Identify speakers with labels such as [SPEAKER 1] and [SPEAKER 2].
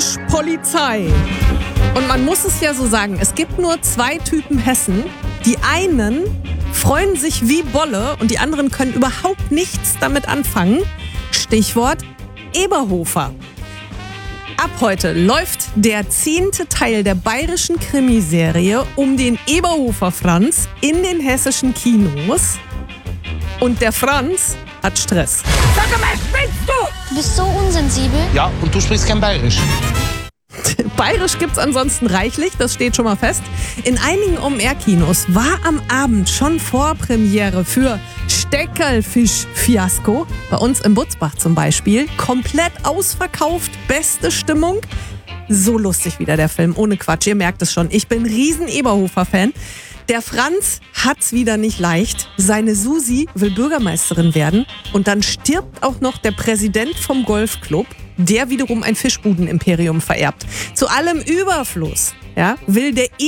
[SPEAKER 1] Fischpolizei. Und man muss es ja so sagen, es gibt nur 2 Typen Hessen. Die einen freuen sich wie Bolle und die anderen können überhaupt nichts damit anfangen. Stichwort Eberhofer. Ab heute läuft der 10. Teil der bayerischen Krimiserie um den Eberhofer Franz in den hessischen Kinos. Und der Franz hat Stress.
[SPEAKER 2] Sag mal, spinnst du?
[SPEAKER 3] Du bist so unsensibel.
[SPEAKER 4] Ja, und du sprichst kein Bayerisch.
[SPEAKER 1] Bayerisch gibt's ansonsten reichlich, das steht schon mal fest. In einigen OMR-Kinos war am Abend schon Vorpremiere für Steckerlfisch-Fiasko. Bei uns im Butzbach zum Beispiel. Komplett ausverkauft, beste Stimmung. So lustig wieder der Film, ohne Quatsch, ihr merkt es schon. Ich bin riesen Eberhofer-Fan. Der Franz hat's wieder nicht leicht. Seine Susi will Bürgermeisterin werden. Und dann stirbt auch noch der Präsident vom Golfclub, der wiederum ein Fischbudenimperium vererbt. Zu allem Überfluss, will der